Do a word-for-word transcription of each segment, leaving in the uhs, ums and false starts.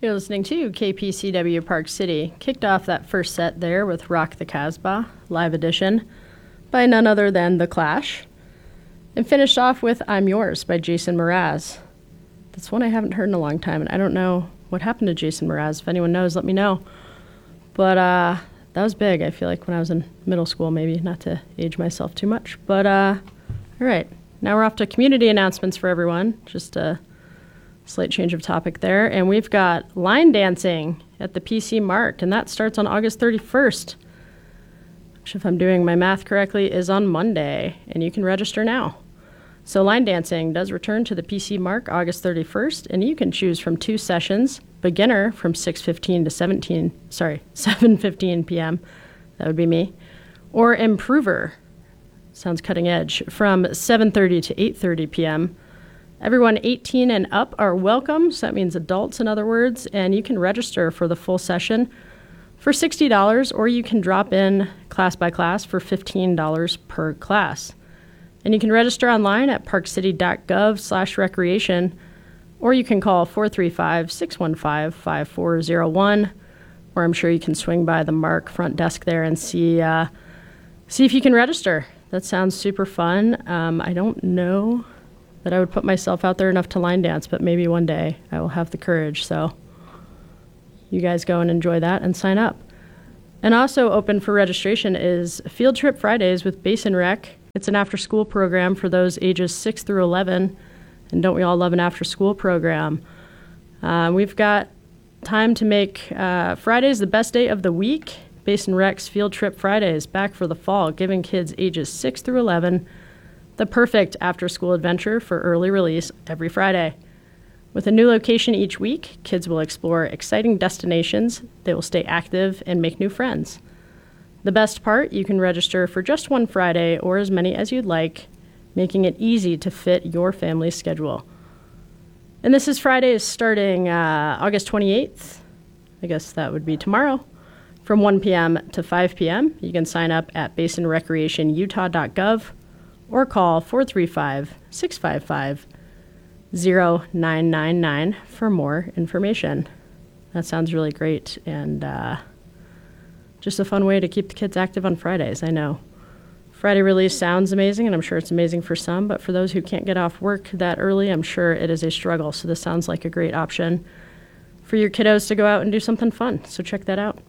You're listening to K P C W Park City. Kicked off that first set there with Rock the Casbah, live edition, by none other than The Clash. And finished off with I'm Yours by Jason Mraz. That's one I haven't heard in a long time, and I don't know what happened to Jason Mraz. If anyone knows, let me know. But uh, that was big, I feel like, when I was in middle school, maybe, not to age myself too much. But, uh, all right, now we're off to community announcements for everyone. Just a slight change of topic there. And we've got line dancing at the P C Markt, and that starts on August thirty-first. Which, if I'm doing my math correctly, is on Monday, and you can register now. So line dancing does return to the P C Markt August thirty-first, and you can choose from two sessions: beginner from six fifteen to seventeen, sorry, seven fifteen p.m. That would be me, or improver. Sounds cutting edge, from seven thirty to eight thirty p.m. Everyone eighteen and up are welcome, so that means adults, in other words, and you can register for the full session for sixty dollars, or you can drop in class by class for fifteen dollars per class. And you can register online at parkcity.gov slash recreation, or you can call four three five, six one five, five four zero one, or I'm sure you can swing by the Mark front desk there and see uh, see if you can register. That sounds super fun. Um, I don't know that I would put myself out there enough to line dance, but maybe one day I will have the courage. So you guys go and enjoy that and sign up. And also open for registration is Field Trip Fridays with Basin Rec. It's an after-school program for those ages six through eleven. And don't we all love an after-school program? Uh, we've got time to make uh, Fridays the best day of the week. Basin Rec's Field Trip Fridays back for the fall, giving kids ages six through eleven the perfect after-school adventure for early release every Friday. With a new location each week, kids will explore exciting destinations, they will stay active, and make new friends. The best part, you can register for just one Friday or as many as you'd like, making it easy to fit your family's schedule. And this is Fridays starting uh, August twenty-eighth. I guess that would be tomorrow. From one p.m. to five p.m. You can sign up at basin recreation utah dot gov or call four three five, six five five, zero nine nine nine for more information. That sounds really great, and uh, just a fun way to keep the kids active on Fridays, I know. Friday release sounds amazing, and I'm sure it's amazing for some, but for those who can't get off work that early, I'm sure it is a struggle, so this sounds like a great option for your kiddos to go out and do something fun, so check that out.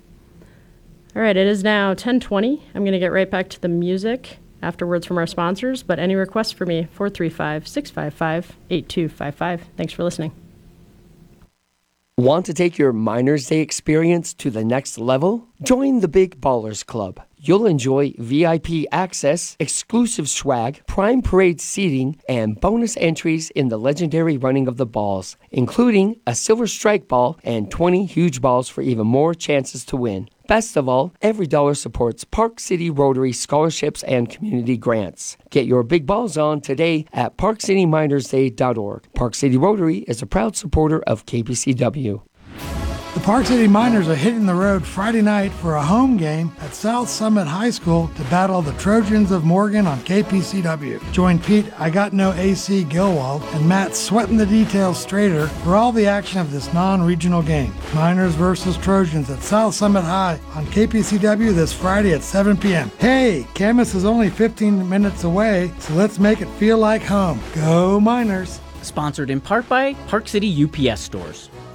All right, it is now ten twenty. I'm going to get right back to the music afterwards from our sponsors, but any requests for me, four three five, six five five, eight two five five. Thanks for listening. Want to take your Miners Day experience to the next level? Join the Big Ballers Club. You'll enjoy V I P access, exclusive swag, prime parade seating, and bonus entries in the legendary running of the balls, including a silver strike ball and twenty huge balls for even more chances to win. Best of all, every dollar supports Park City Rotary scholarships and community grants. Get your big balls on today at park city miners day dot org. Park City Rotary is a proud supporter of K P C W. The Park City Miners are hitting the road Friday night for a home game at South Summit High School to battle the Trojans of Morgan on K P C W. Join Pete I Got No A C Gilwald and Matt Sweating the Details Strader for all the action of this non-regional game. Miners versus Trojans at South Summit High on K P C W this Friday at seven p.m. Hey, Camas is only fifteen minutes away, so let's make it feel like home. Go Miners! Sponsored in part by Park City U P S Stores.